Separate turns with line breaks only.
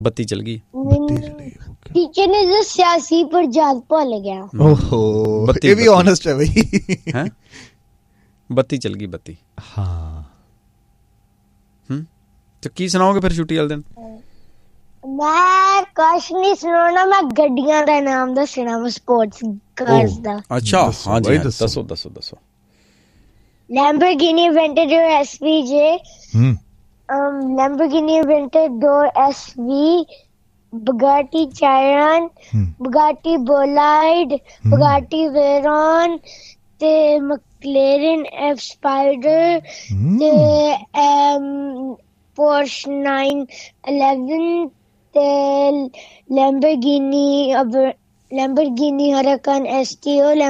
ਬੱਤੀ ਚਲ ਗਈ।
ਟੀਚਰ ਨੇ ਦੱਸਿਆ ਸੀ ਪਰ ਯਾਦ ਭੁੱਲ ਗਿਆ।
ਓਹੋ ਇਹ ਵੀ ਓਨੈਸਟ ਹੈ ਬਈ।
ਹੈ ਬੱਤੀ ਚਲ ਗਈ ਬੱਤੀ।
ਹਾਂ
ਤੇ ਕੀ ਸੁਣਾਓਗੇ ਫਿਰ ਛੁੱਟੀ ਵਾਲੇ ਦਿਨ?
ਮੈਂ ਕੁਛ ਨਹੀਂ ਸੁਣਾਉਣਾ, ਮੈਂ ਗੱਡੀਆਂ ਦਾ ਨਾਮ ਦੱਸਣਾ ਵਾ, ਸਪੋਰਟਸ ਕਾਰਸ ਦਾ।
ਅੱਛਾ ਹਾਂਜੀ ਦੱਸੋ ਦੱਸੋ ਦੱਸੋ।
Lamborghini Aventador SVJ, Lamborghini Aventador SV, Bugatti Chiron, Bugatti Bolide, Bugatti Veyron ਤੇ McLaren F Spider ਤੇ Porsche 911 ਤੇ Lamborghini Huracan STO,